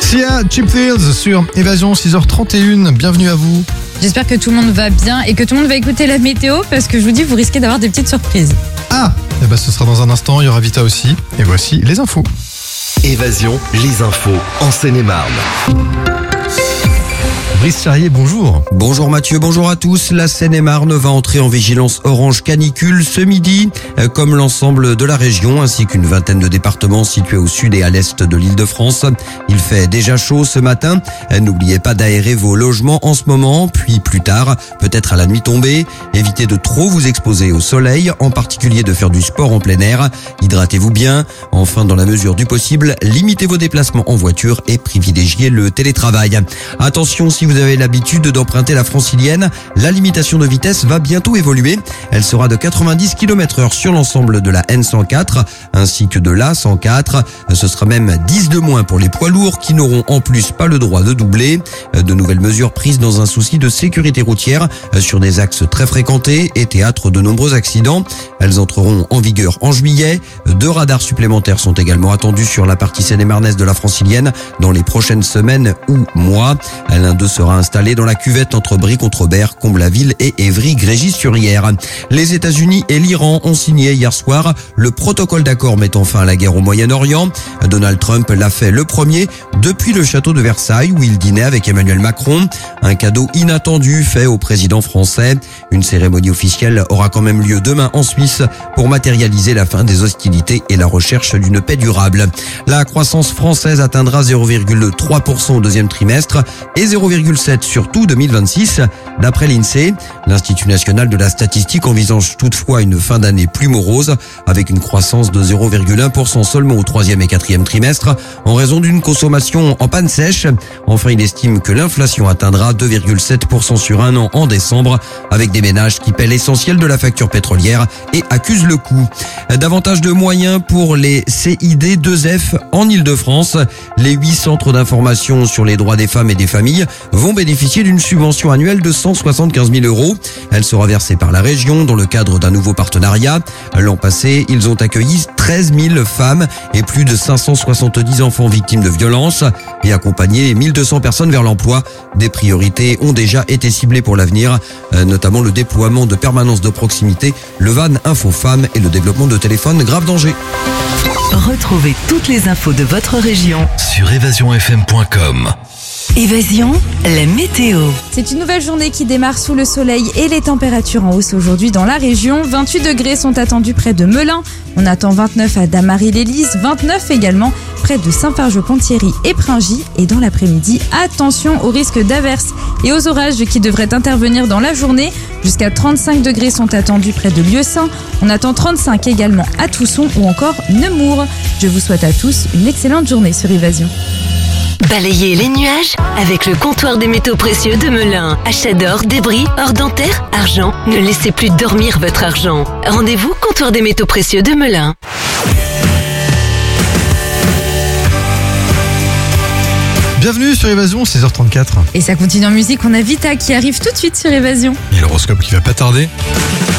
Sia, Cheap Thrills sur Évasion 6h31, bienvenue à vous. J'espère que tout le monde va bien et que tout le monde va écouter la météo parce que je vous dis, vous risquez d'avoir des petites surprises. Ah, et bah ce sera dans un instant, il y aura Vita aussi. Et voici les infos. Évasion, les infos en Seine-et-Marne. Brice Charrier, bonjour. Bonjour Mathieu, bonjour à tous. La Seine-et-Marne va entrer en vigilance orange canicule ce midi, comme l'ensemble de la région, ainsi qu'une vingtaine de départements situés au sud et à l'est de l'Île-de-France. Il fait déjà chaud ce matin. N'oubliez pas d'aérer vos logements en ce moment, puis plus tard, peut-être à la nuit tombée. Évitez de trop vous exposer au soleil, en particulier de faire du sport en plein air. Hydratez-vous bien. Enfin, dans la mesure du possible, limitez vos déplacements en voiture et privilégiez le télétravail. Attention, si vous avez l'habitude d'emprunter la francilienne, la limitation de vitesse va bientôt évoluer. Elle sera de 90 km/h sur l'ensemble de la N104 ainsi que de l'A104. Ce sera même 10 de moins pour les poids lourds qui n'auront en plus pas le droit de doubler. De nouvelles mesures prises dans un souci de sécurité routière sur des axes très fréquentés et théâtre de nombreux accidents. Elles entreront en vigueur en juillet. 2 radars supplémentaires sont également attendus sur la partie seine-et-marnaise de la francilienne dans les prochaines semaines ou mois. L'un d'eux sera installé dans la cuvette entre Brie-Contrebert, Comble-la-Ville et Évry-Grégis-sur-Yère. Les États-Unis et l'Iran ont signé hier soir le protocole d'accord mettant fin à la guerre au Moyen-Orient. Donald Trump l'a fait le premier depuis le château de Versailles où il dînait avec Emmanuel Macron. Un cadeau inattendu fait au président français. Une cérémonie officielle aura quand même lieu demain en Suisse pour matérialiser la fin des hostilités et la recherche d'une paix durable. La croissance française atteindra 0,3% au deuxième trimestre et 0,7% sur tout 2026. D'après l'INSEE, l'Institut national de la statistique envisage toutefois une fin d'année plus morose avec une croissance de 0,1% seulement au troisième et quatrième trimestre en raison d'une consommation en panne sèche. Enfin, il estime que l'inflation atteindra 2,7% sur un an en décembre avec des ménages qui paient l'essentiel de la facture pétrolière et accusent le coût. Davantage de moyens pour les CID2F en Île-de-France. Les 8 centres d'information sur les droits des femmes et des familles vont bénéficier d'une subvention annuelle de 175 000 €. Elle sera versée par la région dans le cadre d'un nouveau partenariat. L'an passé, ils ont accueilli 13 000 femmes et plus de 570 enfants victimes de violences et accompagné 1200 personnes vers l'emploi. Des priorités ont déjà été ciblées pour l'avenir, notamment le déploiement de permanences de proximité, le van Info Femmes et le développement de téléphones grave danger. Retrouvez toutes les infos de votre région Sur évasionfm.com. Évasion, la météo. C'est une nouvelle journée qui démarre sous le soleil et les températures en hausse aujourd'hui dans la région. 28 degrés sont attendus près de Melun. On attend 29 à Damary-l'Élise, 29 également près de Saint-Fargeau-Pont-Thierry et Pringy. Et dans l'après-midi, attention au risque d'averses et aux orages qui devraient intervenir dans la journée. Jusqu'à 35 degrés sont attendus près de Lieusaint. On attend 35 également à Tousson ou encore Nemours. Je vous souhaite à tous une excellente journée sur Évasion. Balayez les nuages avec le comptoir des métaux précieux de Melun. Achat d'or, débris, or dentaire, argent. Ne laissez plus dormir votre argent. Rendez-vous comptoir des métaux précieux de Melun. Bienvenue sur Évasion 16h34. Et ça continue en musique, on a Vita qui arrive tout de suite sur Évasion. Et l'horoscope qui va pas tarder.